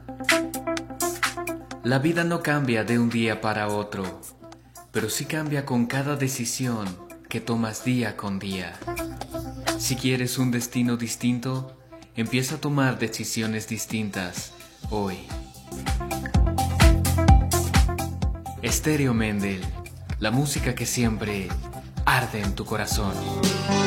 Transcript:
La vida no cambia de un día para otro, pero sí cambia con cada decisión que tomas día con día. Si quieres un destino distinto, empieza a tomar decisiones distintas hoy. Estéreo Mendel, la música que siempre arde en tu corazón.